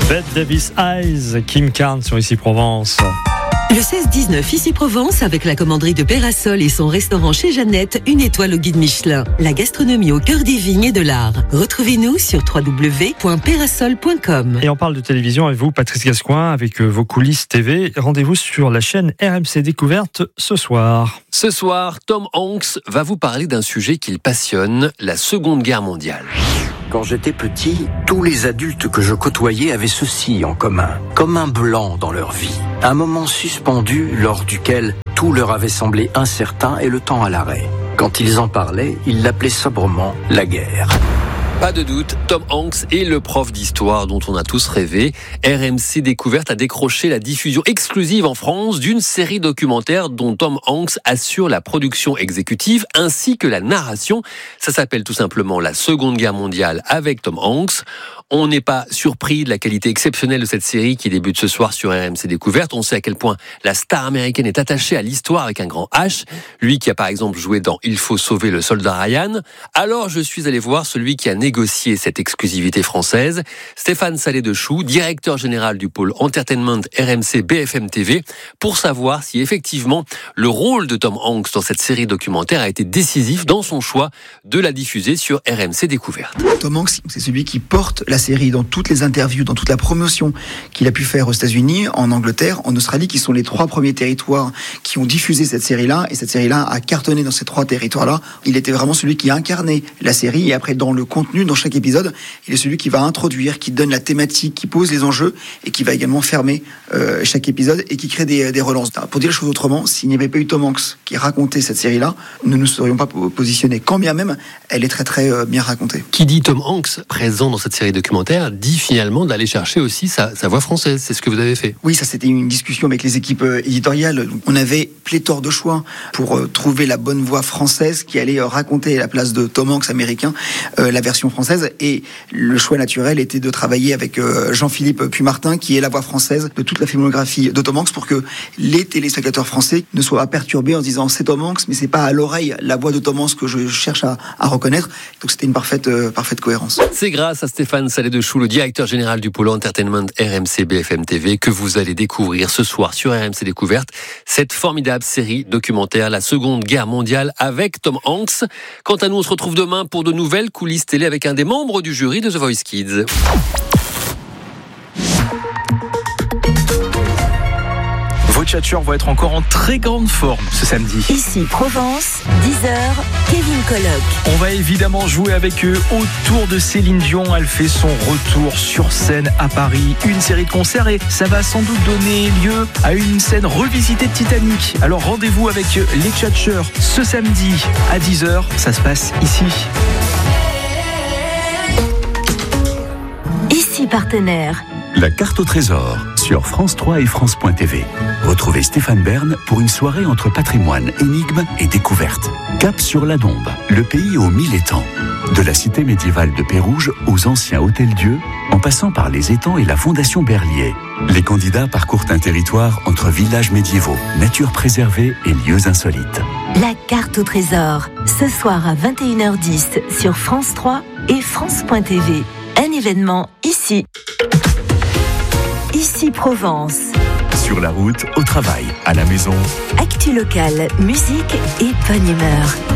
Bette Davis Eyes, Kim Carnes sur Ici Provence. Le 16-19 Ici Provence avec la commanderie de Pérasol et son restaurant chez Jeannette, une étoile au guide Michelin. La gastronomie au cœur des vignes et de l'art. Retrouvez-nous sur www.perasol.com. Et on parle de télévision avec vous, Patrice Gascoin, avec vos coulisses TV. Rendez-vous sur la chaîne RMC Découverte ce soir. Ce soir, Tom Hanks va vous parler d'un sujet qu'il passionne, la Seconde Guerre mondiale. Quand j'étais petit, tous les adultes que je côtoyais avaient ceci en commun, comme un blanc dans leur vie. Un moment suspendu lors duquel tout leur avait semblé incertain et le temps à l'arrêt. Quand ils en parlaient, ils l'appelaient sobrement la guerre. Pas de doute, Tom Hanks est le prof d'histoire dont on a tous rêvé. RMC Découverte a décroché la diffusion exclusive en France d'une série documentaire dont Tom Hanks assure la production exécutive ainsi que la narration. Ça s'appelle tout simplement La Seconde Guerre mondiale avec Tom Hanks. On n'est pas surpris de la qualité exceptionnelle de cette série qui débute ce soir sur RMC Découverte. On sait à quel point la star américaine est attachée à l'histoire avec un grand H. Lui qui a par exemple joué dans Il faut sauver le soldat Ryan. Alors je suis allé voir celui qui a négocié cette exclusivité française, Stéphane Salé-Dechoux, directeur général du pôle Entertainment RMC BFM TV, pour savoir si effectivement le rôle de Tom Hanks dans cette série documentaire a été décisif dans son choix de la diffuser sur RMC Découverte. Tom Hanks, c'est celui qui porte la série dans toutes les interviews, dans toute la promotion qu'il a pu faire aux États-Unis, en Angleterre, en Australie, qui sont les 3 premiers territoires qui ont diffusé cette série-là. Et cette série-là a cartonné dans ces 3 territoires-là. Il était vraiment celui qui a incarné la série. Et après, dans le contenu, dans chaque épisode, il est celui qui va introduire, qui donne la thématique, qui pose les enjeux et qui va également fermer chaque épisode et qui crée des relances. Pour dire les choses autrement, s'il n'y avait pas eu Tom Hanks qui racontait cette série-là, nous ne nous serions pas positionnés. Quand bien même, elle est très très bien racontée. Qui dit Tom Hanks présent dans cette série documentaire dit finalement d'aller chercher aussi sa voix française. C'est ce que vous avez fait. Oui, ça c'était une discussion avec les équipes éditoriales. On avait pléthore de choix pour trouver la bonne voix française qui allait raconter à la place de Tom Hanks américain la version française. Et le choix naturel était de travailler avec Jean-Philippe Puymartin qui est la voix française de toute la filmographie de Tom Hanks pour que les téléspectateurs français ne soient pas perturbés en se disant c'est Tom Hanks mais c'est pas à l'oreille la voix de Tom Hanks que je cherche à reconnaître. Donc c'était une parfaite cohérence. C'est grâce à Stéphane Salé-Dechoux, le directeur général du pôle Entertainment RMC BFM TV, que vous allez découvrir ce soir sur RMC Découverte cette formidable série documentaire La Seconde Guerre mondiale avec Tom Hanks. Quant à nous, on se retrouve demain pour de nouvelles coulisses télé avec un des membres du jury de The Voice Kids. Vos tchatcheurs vont être encore en très grande forme ce samedi. Ici Provence, 10h, Kevin Colloque. On va évidemment jouer avec eux autour de Céline Dion. Elle fait son retour sur scène à Paris. Une série de concerts et ça va sans doute donner lieu à une scène revisitée de Titanic. Alors rendez-vous avec les tchatcheurs ce samedi à 10h. Ça se passe ici. Ici partenaire. La carte au trésor sur France 3 et France.tv. Retrouvez Stéphane Bern pour une soirée entre patrimoine, énigmes et découvertes. Cap sur la Dombe, le pays aux 1000 étangs. De la cité médiévale de Pérouge aux anciens hôtels-dieux, en passant par les étangs et la fondation Berlier. Les candidats parcourent un territoire entre villages médiévaux, nature préservée et lieux insolites. La carte au trésor, ce soir à 21h10 sur France 3 et France.tv. Un événement ici. Ici Provence. Sur la route, au travail, à la maison. Actu locale, musique et bonne humeur.